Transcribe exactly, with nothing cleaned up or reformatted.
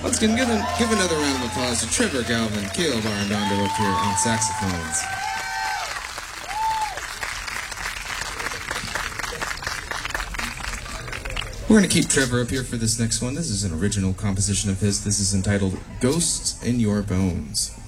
Let's give, give, give another round of applause to Trevor Galvin, Caleb Arredondo up here on saxophones. We're going to keep Trevor up here for this next one. This is an original composition of his. This is entitled Ghosts in Your Bones.